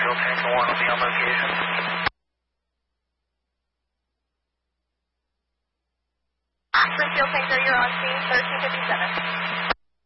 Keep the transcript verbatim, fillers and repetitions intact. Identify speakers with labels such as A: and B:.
A: Fuel Tanker one will be on location.
B: Fuel Tanker, you're on scene, thirteen fifty-seven.